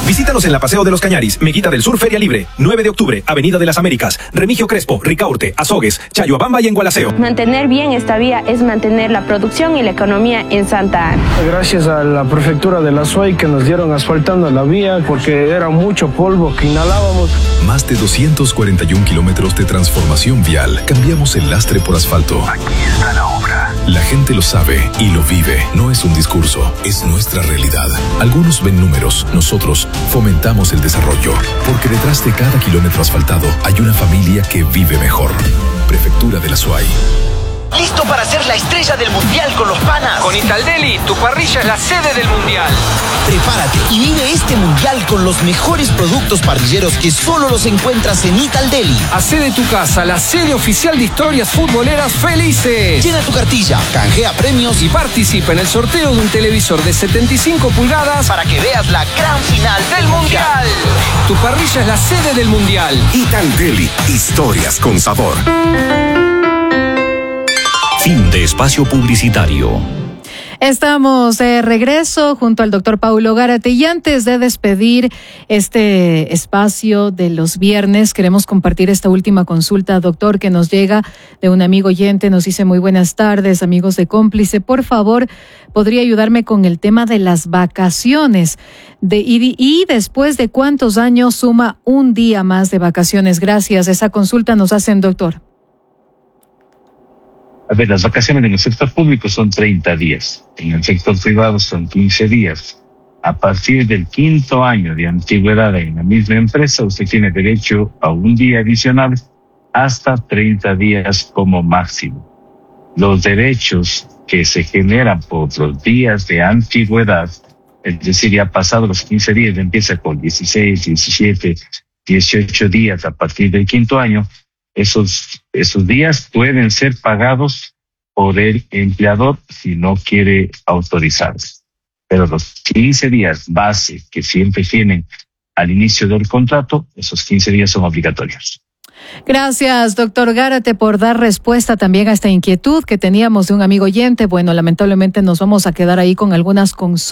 Visítanos en la Paseo de los Cañaris, Meguita del Sur Feria Libre, 9 de octubre, Avenida de las Américas, Remigio Crespo, Ricaurte, Azogues, Chayoabamba y en Gualaceo. Mantener bien esta vía es mantener la producción y la economía en Santa Ana. Gracias a la prefectura de la SUAY que nos dieron asfaltando la vía porque era mucho polvo que inhalábamos. Más de 241 kilómetros de transformación vial. Cambiamos el lastre por asfalto. Aquí está la obra. La gente lo sabe y lo vive. No es un discurso, es nuestra realidad. Algunos ven números, nosotros fomentamos el desarrollo. Porque detrás de cada kilómetro asfaltado hay una familia que vive mejor. Prefectura de la SUAY. ¿Listo para ser la estrella del mundial con los panas? Con Italdeli, tu parrilla es la sede del mundial. Prepárate y vive este mundial con los mejores productos parrilleros que solo los encuentras en Italdeli. Hacé de tu casa la sede oficial de historias futboleras felices. Llena tu cartilla, canjea premios y participa en el sorteo de un televisor de 75 pulgadas para que veas la gran final del mundial. Tu parrilla es la sede del mundial. Italdeli, historias con sabor. Fin de espacio publicitario. Estamos de regreso junto al doctor Paulo Gárate y antes de despedir este espacio de los viernes queremos compartir esta última consulta, doctor, que nos llega de un amigo oyente. Nos dice: muy buenas tardes, amigos de Cómplice, por favor, ¿podría ayudarme con el tema de las vacaciones? Y después de cuántos años suma un día más de vacaciones? Gracias, esa consulta nos hacen, doctor. A ver, las vacaciones en el sector público son 30 días, en el sector privado son 15 días. A partir del 5º año de antigüedad en la misma empresa, usted tiene derecho a un día adicional hasta 30 días como máximo. Los derechos que se generan por los días de antigüedad, es decir, ya pasados los 15 días, empieza con 16, 17, 18 días a partir del 5º año, esos días pueden ser pagados por el empleador si no quiere autorizarse. Pero los 15 días base que siempre tienen al inicio del contrato, esos 15 días son obligatorios. Gracias, doctor Gárate, por dar respuesta también a esta inquietud que teníamos de un amigo oyente. Bueno, lamentablemente nos vamos a quedar ahí con algunas consultas.